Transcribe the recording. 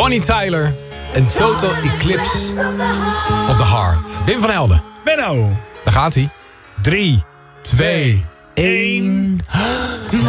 Bonnie Tyler en Total Eclipse of the Heart. Wim van Helden. Benno. Daar gaat hij. 3, 2, 1...